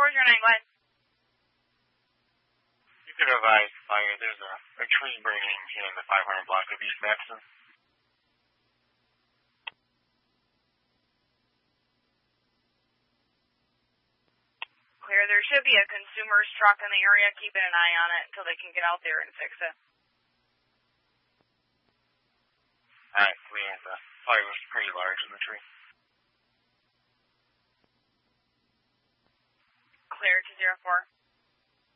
409, go ahead. You could advise fire. There's a tree burning in the 500 block of East Madison. Clear. There should be a consumer's truck in the area keeping an eye on it until they can get out there and fix it. Alright, clear. The fire was pretty large in the tree.